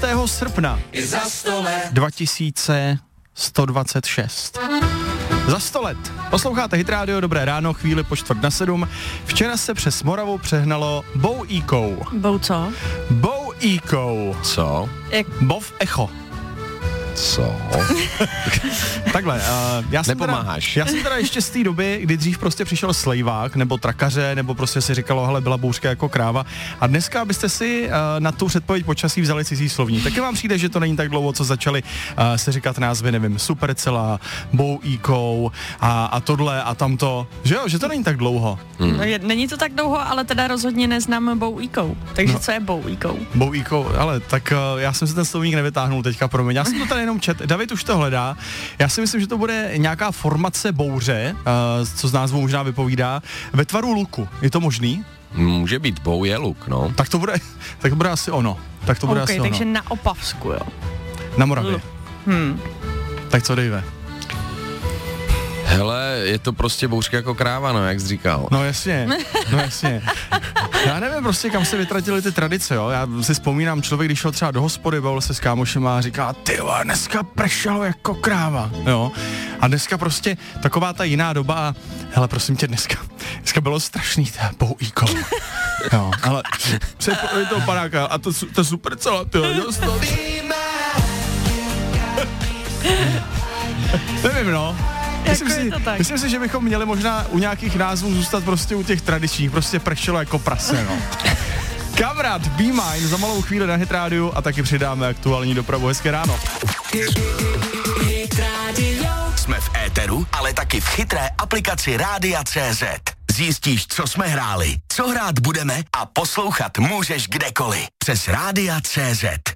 srpna 2126. Za 100 let. Posloucháte Hit Radio, dobré ráno, chvíli po 6:45. Včera se přes Moravu přehnalo Bou-Eco. Bou co? Bou-Eco. Co? Bov Echo. Co? Takhle, já jsem teda ještě z té doby, kdy dřív prostě přišel slejvák, nebo trakaře, nebo prostě si říkalo, hele, byla bouřka jako kráva. A dneska, abyste si na tu předpověď počasí vzali cizí slovní. Taky vám přijde, že to není tak dlouho, co začali se říkat názvy, nevím, Supercela, Bou-Eco a tohle a tamto. Že jo, že to není tak dlouho. No, není to tak dlouho, ale teda rozhodně neznám Bou-Eco. Takže co je Bou-Eco? Bou-Eco, ale tak já jsem si ten slovník nevytáhnul teďka, promiň. Já jsem to tady jenom čet, David už to hledá. Já si myslím, že to bude nějaká formace bouře, co z názvu možná vypovídá, ve tvaru luku. Je to možný? Může být, bou je luk, no. Tak to bude asi ono. Tak to bude asi ono. Takže na Opavsku, jo. Na Moravě. Tak co, Dejve? Hele, je to prostě bouřka jako kráva, no, jak jsi říkal. No jasně. Já nevím prostě, kam se vytratily ty tradice, jo. Já si vzpomínám, člověk, když šel třeba do hospody, bavil se s kámošema a říká, ty vole, dneska pršelo jako kráva, jo. A dneska prostě taková ta jiná doba a hele, prosím tě, dneska bylo strašný, Bou-Eco. Jo, ale předpověď toho panáka a to super celá, ty jo, nevím, no. Myslím si, že bychom měli možná u nějakých názvů zůstat prostě u těch tradičních, prostě pršelo jako prase, no. Kamarád, Be Mine, za malou chvíli na Hit Radio a taky přidáme aktuální dopravu. Hezké ráno. Jsme v éteru, ale taky v chytré aplikaci Rádia.cz. Zjistíš, co jsme hráli, co hrát budeme a poslouchat můžeš kdekoliv. Přes Rádia.cz.